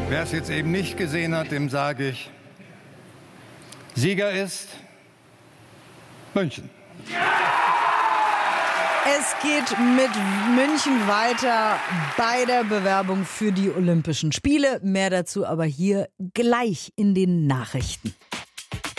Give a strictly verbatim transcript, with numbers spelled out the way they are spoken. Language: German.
Wer es jetzt eben nicht gesehen hat, dem sage ich, Sieger ist München. Es geht mit München weiter bei der Bewerbung für die Olympischen Spiele. Mehr dazu aber hier gleich in den Nachrichten.